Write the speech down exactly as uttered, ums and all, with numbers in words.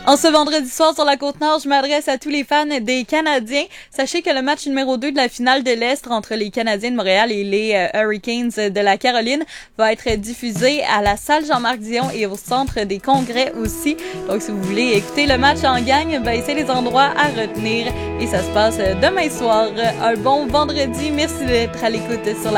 En ce vendredi soir sur la Côte-Nord, je m'adresse à tous les fans des Canadiens. Sachez que le match numéro deux de la finale de l'Est entre les Canadiens de Montréal et les euh, Hurricanes de la Caroline va être diffusé à la salle Jean-Marc Dion et au centre des congrès aussi. Donc si vous voulez écouter le match en gang, ben c'est les endroits à retenir et ça se passe demain soir. Un bon vendredi. Merci d'être à l'écoute sur la